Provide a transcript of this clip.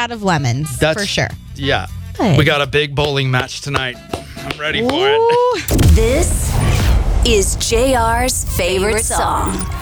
out of lemons, for sure. Yeah. Good. We got a big bowling match tonight. I'm ready for it. Ooh. This is JR's favorite song.